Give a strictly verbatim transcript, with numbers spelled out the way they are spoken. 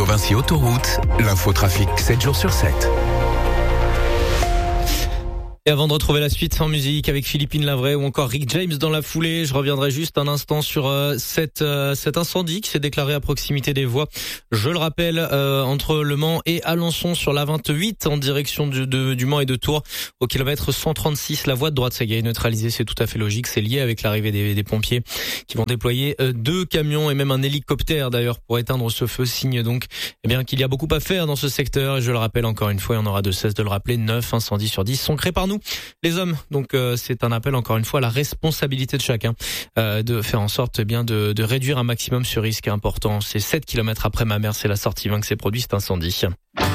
Radio Vinci Autoroute, l'infotrafic sept jours sur sept. Et avant de retrouver la suite en musique avec Philippine Lavray ou encore Rick James dans la foulée, je reviendrai juste un instant sur euh, cette, euh, cet incendie qui s'est déclaré à proximité des voies. Je le rappelle, euh, entre Le Mans et Alençon sur la vingt-huit en direction du, de, du Mans et de Tours au kilomètre cent trente-six. La voie de droite s'est neutralisée, c'est tout à fait logique. C'est lié avec l'arrivée des, des pompiers qui vont déployer euh, deux camions et même un hélicoptère d'ailleurs pour éteindre ce feu. Signe donc eh bien qu'il y a beaucoup à faire dans ce secteur. Et je le rappelle encore une fois, et on aura de cesse de le rappeler, neuf incendies sur dix sont créés par nous, les hommes. Donc euh, c'est un appel encore une fois à la responsabilité de chacun euh, de faire en sorte eh bien de, de réduire un maximum ce risque important. C'est sept kilomètres après Mamers, c'est la sortie vingt que s'est produit cet incendie.